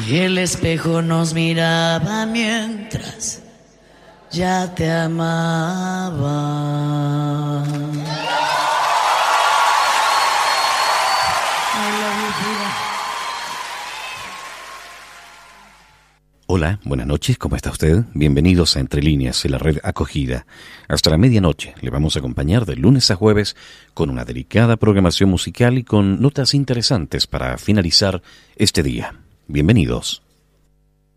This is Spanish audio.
Y el espejo nos miraba mientras ya te amaba. Hola, buenas noches, ¿cómo está usted? Bienvenidos a Entre Líneas, en la red acogida. Hasta la medianoche le vamos a acompañar de lunes a jueves con una delicada programación musical y con notas interesantes para finalizar este día. Bienvenidos.